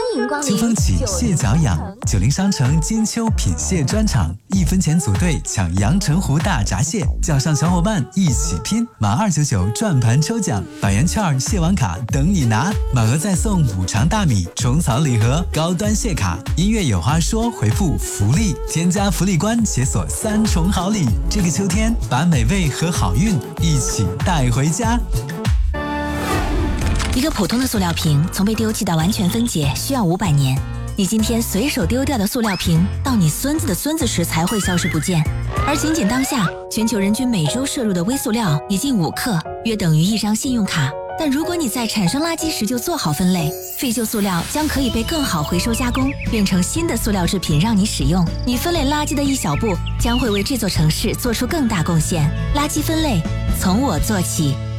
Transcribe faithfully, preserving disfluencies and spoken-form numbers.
迎光临。 秋风起，蟹脚痒。九零商城金秋品蟹专场，一分钱组队抢阳澄湖大闸蟹，叫上小伙伴一起拼，满二九九转盘抽奖，百元券、蟹网卡等你拿，满额再送五常大米、虫草礼盒、高端蟹卡。音乐有话说，回复福利，添加福利官解锁三重好礼。这个秋天，把美味和好运一起带回家。 一个普通的塑料瓶从被丢弃到完全分解需要五百年，你今天随手丢掉的塑料瓶，到你孙子的孙子时才会消失不见。而仅仅当下，全球人均每周摄入的微塑料已近五克，约等于一张信用卡。但如果你在产生垃圾时就做好分类，废旧塑料将可以被更好回收加工，变成新的塑料制品让你使用。你分类垃圾的一小步，将会为这座城市做出更大贡献。垃圾分类，从我做起。